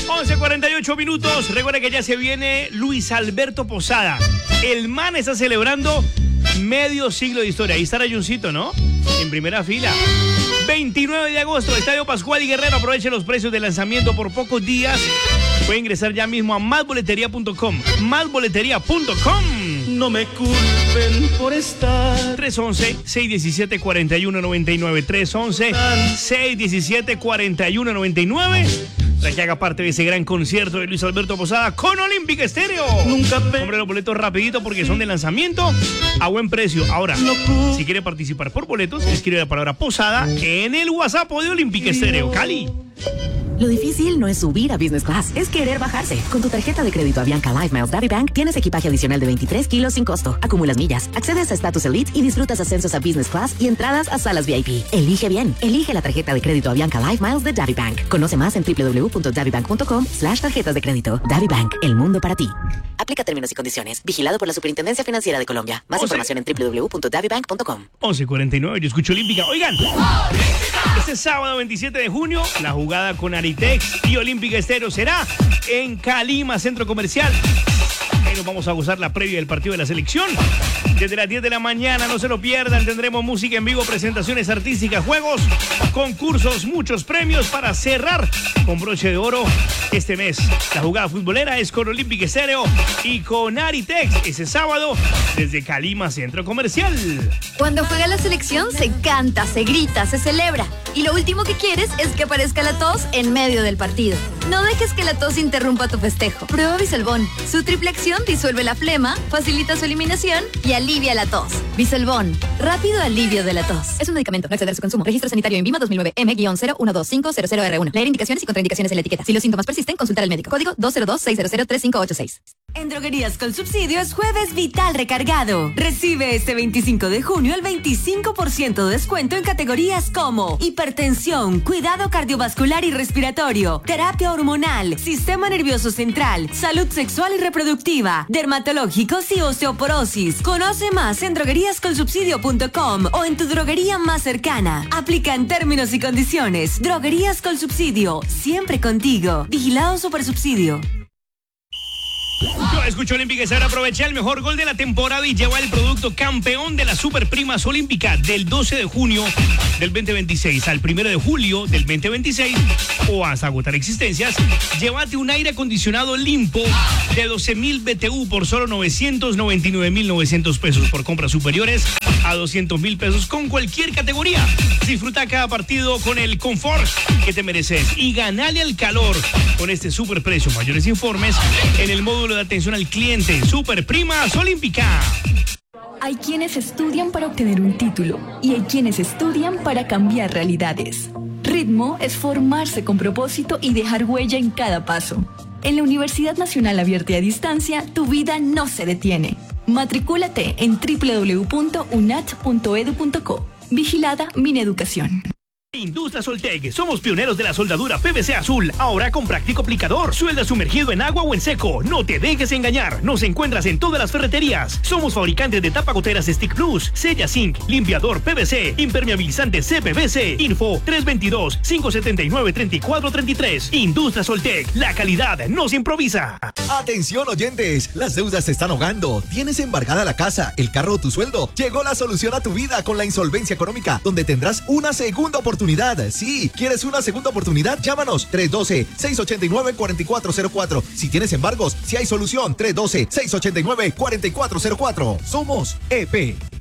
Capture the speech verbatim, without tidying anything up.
once cuarenta y ocho minutos. Recuerda que ya se viene Luis Alberto Posada. El man está celebrando medio siglo de historia. Ahí está Rayoncito, ¿no? En primera fila. veintinueve de agosto, Estadio Pascual y Guerrero. Aprovechen los precios de lanzamiento por pocos días. Pueden ingresar ya mismo a más boletería punto com. más boletería punto com. No me culpen por estar. tres once, seis diecisiete, cuarenta y uno noventa y nueve. tres once, seis diecisiete, cuarenta y uno noventa y nueve. Para que haga parte de ese gran concierto de Luis Alberto Posada con Olympic Estéreo. Nunca pe... Compre los boletos rapidito porque son de lanzamiento a buen precio. Ahora, no si quiere participar por boletos, escribe la palabra Posada en el WhatsApp de Olympic Estéreo. Cali. Lo difícil no es subir a Business Class, es querer bajarse. Con tu tarjeta de crédito Avianca Live Miles Daddy Bank tienes equipaje adicional de veintitrés kilos sin costo. Acumulas millas, accedes a Status Elite y disfrutas ascensos a Business Class y entradas a salas V I P. Elige bien. Elige la tarjeta de crédito Avianca Live Miles de Daddy Bank. Conoce más en doble u doble u doble u punto daddy bank punto com slash tarjetas de crédito. Daddy Bank, el mundo para ti. Aplica términos y condiciones. Vigilado por la Superintendencia Financiera de Colombia. Más once información en doble u doble u doble u punto daddy bank punto com. once cuarenta y nueve, yo escucho Olímpica. Oigan, este sábado veintisiete de junio, la jugada con Aritex y Olímpica Estéreo será en Calima, Centro Comercial. Ahí nos vamos a gozar la previa del partido de la selección. Desde las diez de la mañana, no se lo pierdan. Tendremos música en vivo, presentaciones artísticas, juegos, concursos, muchos premios para cerrar con broche de oro este mes. La jugada futbolera es con Olympic Estéreo y con Aritex ese sábado desde Calima, Centro Comercial. Cuando juega la selección se canta, se grita, se celebra. Y lo último que quieres es que aparezca la tos en medio del partido. No dejes que la tos interrumpa tu festejo. Prueba Biselbón. Su triple acción disuelve la flema, facilita su eliminación y alivia la tos. Biselbón. Rápido alivio de la tos. Es un medicamento. No exceder su consumo. Registro sanitario INVIMA dos mil nueve M cero uno dos cinco cero cero R uno. Leer indicaciones y contraindicaciones en la etiqueta. Si los síntomas persisten, consultar al médico. Código dos cero dos, seis cero cero, tres cinco ocho seis. En Droguerías con Subsidio es Jueves Vital Recargado. Recibe este veinticinco de junio el veinticinco por ciento de descuento en categorías como hipertensión, cuidado cardiovascular y respiratorio, terapia hormonal, sistema nervioso central, salud sexual y reproductiva, dermatológicos y osteoporosis. Conoce más en droguerías con subsidio punto com o en tu droguería más cercana. Aplica en términos y condiciones. Droguerías con Subsidio, siempre contigo. Vigilado Supersubsidio. Yo escucho Olímpica Estéreo. Aproveché el mejor gol de la temporada y lleva el producto campeón de la Super Primas Olímpica del doce de junio del veinte veintiséis al primero de julio del veinte veintiséis o hasta agotar existencias. Llévate un aire acondicionado Limpo de doce mil B T U por solo novecientos noventa y nueve mil novecientos pesos por compras superiores a doscientos mil pesos con cualquier categoría. Disfruta cada partido con el confort que te mereces y ganale al calor con este super precio. Mayores informes en el módulo de atención al cliente Super Primas Olímpica. Hay quienes estudian para obtener un título y hay quienes estudian para cambiar realidades. Ritmo es formarse con propósito y dejar huella en cada paso. En la Universidad Nacional Abierta y a Distancia, tu vida no se detiene. Matricúlate en doble u doble u doble u punto unat punto edu punto co. Vigilada Mineducación. Industria Soltec, somos pioneros de la soldadura P V C azul, ahora con práctico aplicador. Suelda sumergido en agua o en seco, no te dejes engañar. Nos encuentras en todas las ferreterías. Somos fabricantes de tapagoteras Stick Plus, Sella Zinc, limpiador P V C, impermeabilizante C P V C. Info tres dos dos, cinco siete nueve, tres cuatro tres tres. Industria Soltec, la calidad no se improvisa. Atención oyentes, las deudas te están ahogando. Tienes embargada la casa, el carro o tu sueldo. Llegó la solución a tu vida con la insolvencia económica, donde tendrás una segunda oportunidad. Sí, ¿quieres una segunda oportunidad? Llámanos tres uno dos, seis ocho nueve, cuatro cuatro cero cuatro. Si tienes embargos, si hay solución, tres uno dos, seis ocho nueve, cuatro cuatro cero cuatro. Somos E P.